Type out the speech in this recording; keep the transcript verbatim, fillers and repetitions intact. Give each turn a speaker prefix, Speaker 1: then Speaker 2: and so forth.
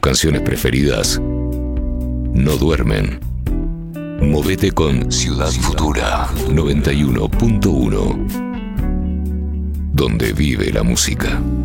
Speaker 1: canciones preferidas no duermen. Movete con Ciudad Futura noventa y uno punto uno, donde vive la música.